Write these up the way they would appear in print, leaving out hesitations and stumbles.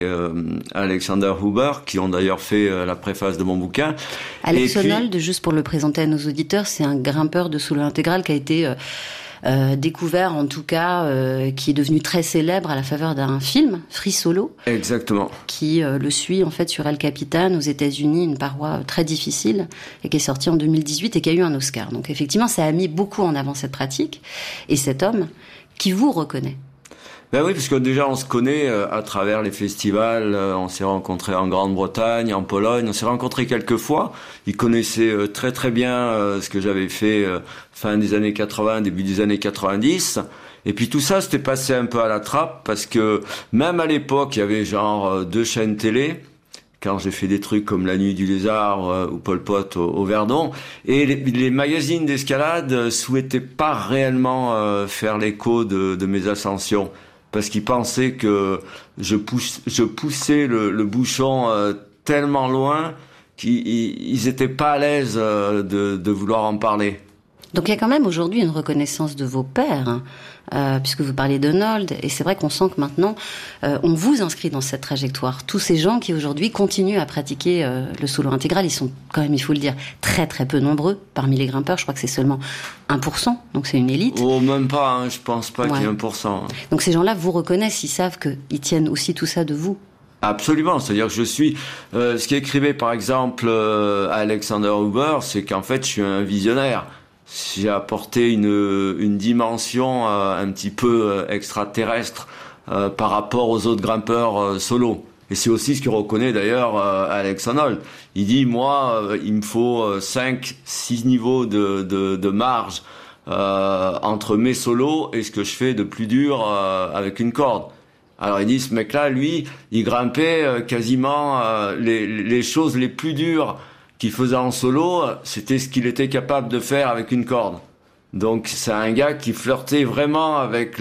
Alexander Huber, qui ont d'ailleurs fait la préface de mon bouquin. Alex Honnold, juste pour le présenter à nos auditeurs, c'est un grimpeur de solo intégral qui a été découvert, en tout cas, qui est devenu très célèbre à la faveur d'un film, Free Solo. Exactement. Qui le suit, en fait, sur El Capitan, aux États-Unis, une paroi très difficile, et qui est sorti en 2018 et qui a eu un Oscar. Donc, effectivement, ça a mis beaucoup en avant cette pratique, et cet homme qui vous reconnaît. Ben oui, parce que déjà on se connaît à travers les festivals, on s'est rencontrés en Grande-Bretagne, en Pologne, on s'est rencontrés quelques fois. Il connaissait très très bien ce que j'avais fait fin des années 80, début des années 90. Et puis tout ça c'était passé un peu à la trappe parce que même à l'époque il y avait genre 2 chaînes télé. Quand j'ai fait des trucs comme La Nuit du Lézard ou Pol Pot au Verdon, et les magazines d'escalade souhaitaient pas réellement faire l'écho de mes ascensions. Parce qu'ils pensaient que je poussais le bouchon tellement loin qu'ils étaient pas à l'aise de vouloir en parler. Donc il y a quand même aujourd'hui une reconnaissance de vos pairs, puisque vous parlez d'Honnold, et c'est vrai qu'on sent que maintenant on vous inscrit dans cette trajectoire. Tous ces gens qui aujourd'hui continuent à pratiquer le solo intégral, ils sont quand même, il faut le dire, très très peu nombreux parmi les grimpeurs. Je crois que c'est seulement 1%, donc c'est une élite. Oh, même pas, hein, je pense pas qu'il y ait 1%. Hein. Donc ces gens-là vous reconnaissent, ils savent qu'ils tiennent aussi tout ça de vous. Absolument, c'est-à-dire que je suis... ce qu'écrivait par exemple Alexander Huber, c'est qu'en fait je suis un visionnaire. J'ai apporté une dimension un petit peu extraterrestre par rapport aux autres grimpeurs solo. Et c'est aussi ce que reconnaît d'ailleurs Alex Honnold. Il dit, moi, il me faut 5-6 niveaux de marge entre mes solos et ce que je fais de plus dur avec une corde. Alors il dit, ce mec-là, lui, il grimpait quasiment les choses les plus dures qu'il faisait en solo, c'était ce qu'il était capable de faire avec une corde. Donc c'est un gars qui flirtait vraiment avec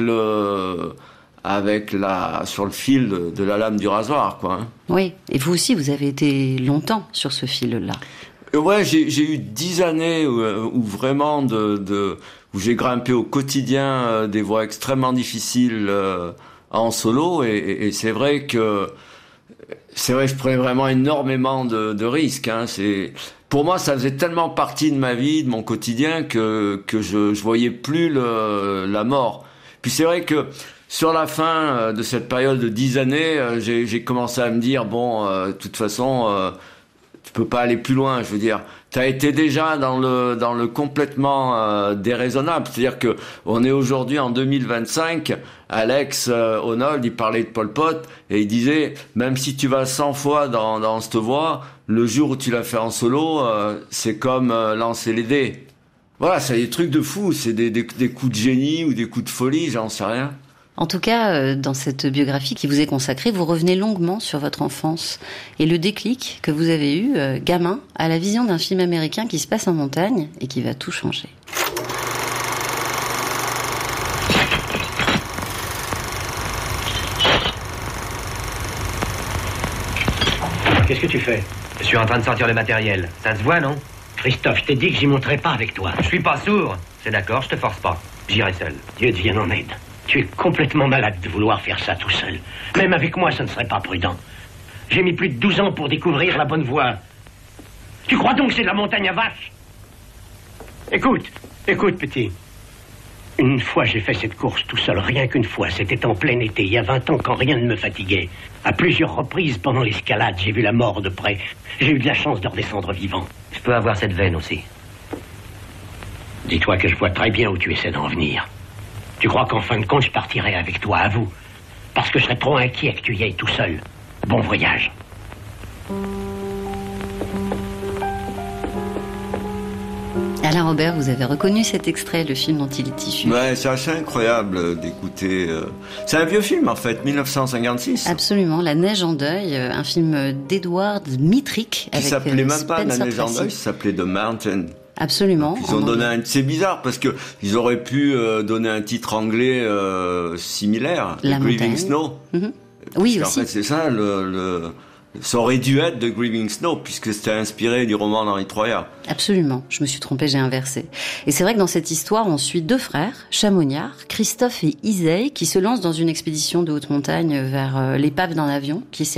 sur le fil de la lame du rasoir, quoi. Hein. Oui, et vous aussi, vous avez été longtemps sur ce fil-là. Ouais, j'ai eu 10 années où vraiment où j'ai grimpé au quotidien des voies extrêmement difficiles en solo, et c'est vrai que je prenais vraiment énormément de risques. Hein. Pour moi, ça faisait tellement partie de ma vie, de mon quotidien, que je voyais plus la mort. Puis c'est vrai que sur la fin de cette période de 10 années, j'ai commencé à me dire, bon, de toute façon, tu peux pas aller plus loin. Je veux dire, t'as été déjà dans le complètement déraisonnable. C'est-à-dire que on est aujourd'hui en 2025. Alex Honnold, il parlait de Pol Pot et il disait, même si tu vas 100 fois dans cette voie, le jour où tu l'as fait en solo, c'est comme lancer les dés. Voilà, c'est des trucs de fou. C'est des coups de génie ou des coups de folie, j'en sais rien. En tout cas, dans cette biographie qui vous est consacrée, vous revenez longuement sur votre enfance et le déclic que vous avez eu, gamin, à la vision d'un film américain qui se passe en montagne et qui va tout changer. Qu'est-ce que tu fais? Je suis en train de sortir le matériel. Ça se voit, non? Christophe, je t'ai dit que j'y monterai pas avec toi. Je suis pas sourd. C'est d'accord, je te force pas. J'irai seul. Dieu te vienne en aide. Tu es complètement malade de vouloir faire ça tout seul. Même avec moi, ça ne serait pas prudent. J'ai mis plus de 12 ans pour découvrir la bonne voie. Tu crois donc que c'est de la montagne à vaches? Écoute, petit. Une fois, j'ai fait cette course tout seul, rien qu'une fois. C'était en plein été, il y a 20 ans, quand rien ne me fatiguait. À plusieurs reprises, pendant l'escalade, j'ai vu la mort de près. J'ai eu de la chance de redescendre vivant. Je peux avoir cette veine aussi. Dis-toi que je vois très bien où tu essaies d'en venir. Tu crois qu'en fin de compte, je partirai avec toi, à vous? Parce que je serais trop inquiet que tu y ailles tout seul. Bon voyage. Alain Robert, vous avez reconnu cet extrait, le film dont il est issu? Ouais, c'est assez incroyable d'écouter. C'est un vieux film en fait, 1956. Absolument, La Neige en deuil, un film d'Edward Mitrick. Qui s'appelait même pas La Neige en deuil, ça s'appelait The Mountain. Absolument. Donc, ils ont donné c'est bizarre parce que ils auraient pu donner un titre anglais similaire, La Grieving montagne. Snow. Mm-hmm. Oui, parce aussi. En fait, c'est ça ça aurait dû être The Grieving Snow puisque c'était inspiré du roman d'Henri Troyat. Absolument. Je me suis trompée, j'ai inversé. Et c'est vrai que dans cette histoire, on suit 2 frères, chamoniards, Christophe et Isay, qui se lancent dans une expédition de haute montagne vers l'épave d'un avion qui s'est